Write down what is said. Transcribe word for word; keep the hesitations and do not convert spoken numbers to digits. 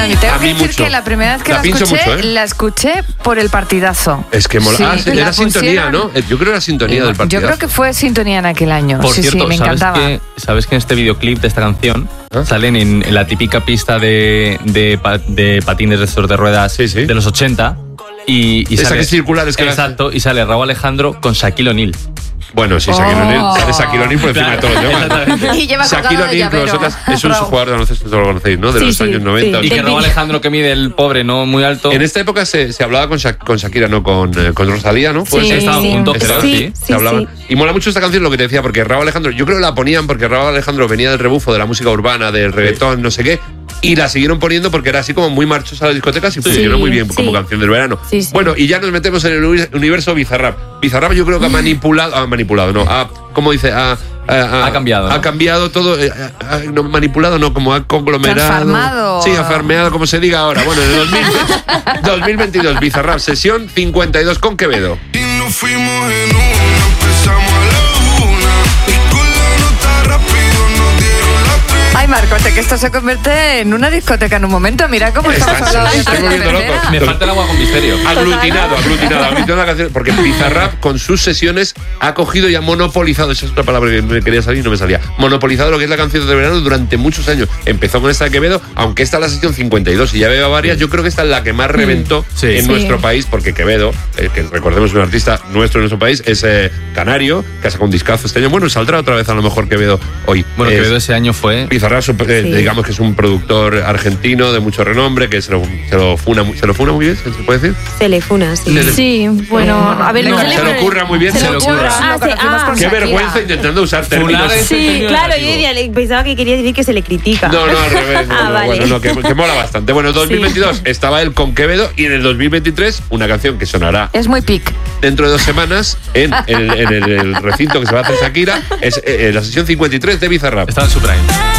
Tengo A que mí decir mucho. que la primera vez que La la, pincho escuché, mucho, ¿eh? la escuché por el partidazo. Es que mola. Sí, Ah, la era sintonía, pusieron- ¿no? Yo creo que era sintonía del partido. Yo creo que fue sintonía en aquel año. Por sí, cierto, sí, me ¿sabes encantaba. que, ¿sabes que en este videoclip de esta canción ¿Ah? salen en, en la típica pista de, de, pa- de patines de estos de ruedas Sí, sí. de los ochenta? Y, y Esa sale, que es circular, es que la- exacto, y sale Raúl Alejandro con Shaquille O'Neal. Bueno, sí, Shaquille O'Neal. Sale Shaquille O'Neal por encima de todos los demás. Exactamente. Y lleva Shaquille colgado de O'Neal, que llavero. vosotras, es un Raúl. jugador de baloncesto, todos lo conocéis, ¿no? De Sí, los sí, años sí. noventa. Y que Del Raúl vídeo. Alejandro, que mide el pobre, no muy alto. En esta época se, se hablaba con, Sha- con Shakira, no con, eh, con Rosalía, ¿no? ¿Puede Sí, ser? estaban sí. juntos, Estaban- sí. Sí, se sí, hablaban. sí. Y mola mucho esta canción, lo que te decía, porque Raúl Alejandro, yo creo que la ponían porque Raúl Alejandro venía del rebufo de la música urbana, del reggaetón, no sé qué, y la siguieron poniendo porque era así como muy marchosa las discotecas y funcionó muy bien como sí. canción del verano. Sí, sí. Bueno, y ya nos metemos en el uni- universo Bizarrap. Bizarrap yo creo que ha manipulado, ha manipulado, no, ha, ¿cómo dice? Ha, ha, Ha cambiado, Ha ¿no? cambiado todo, eh, ha- ha- no, manipulado, no, como ha conglomerado. Transformado. Sí, ha farmeado, como se diga ahora. Bueno, en el dos mil, dos mil veintidós, Bizarrap, sesión cincuenta y dos con Quevedo. Y nos fuimos en una, empezamos a la una. Y con la nota rápido nos dieron las tres. Ay, Marcote, que esto se convierte en una discoteca en un momento. Mira cómo estamos Estás- hablando de estoy esta volviendo loco. tercera. Me falta el agua con misterio. Aglutinado, aglutinado, aglutinado la canción, porque Bizarrap con sus sesiones ha cogido y ha monopolizado, esa es otra palabra que me quería salir y no me salía, monopolizado lo que es la canción de verano durante muchos años. Empezó con esta de Quevedo, aunque esta es la sesión cincuenta y dos y ya veo varias, yo creo que esta es la que más reventó Sí. en Sí. nuestro país, porque Quevedo, eh, que recordemos un artista nuestro en nuestro país, es eh, canario, que ha sacado un discazo este año. Bueno, saldrá otra vez a lo mejor Quevedo hoy. Bueno, Es- Quevedo ese año fue... Bizarrap, super- eh, Sí. digamos que es un productor argentino de mucho renombre, que se lo, se lo funa, mu- se lo funa muy bien, ¿se puede decir? Telefuna, sí. Le- Sí, bueno, a ver, No, no se Se lo ocurra muy bien. Se Se lo lo ocurra. ocurra. Ah, Lo sí, conocimos ah. con Qué Shakira. vergüenza intentando usar Funar términos. es- Sí, claro, yo negativo. diría- pensaba que quería decir que se le critica. No, no, al revés. No, Ah, no, vale. bueno, no, que, que mola bastante. Bueno, dos mil veintidós estaba él con Quevedo y en el dos mil veintitrés una canción que sonará Es muy pic. dentro de dos semanas en, en el, en el- el recinto que se va a hacer Shakira es eh, eh, la sesión cincuenta y tres de Bizarrap. Estaba en su prime.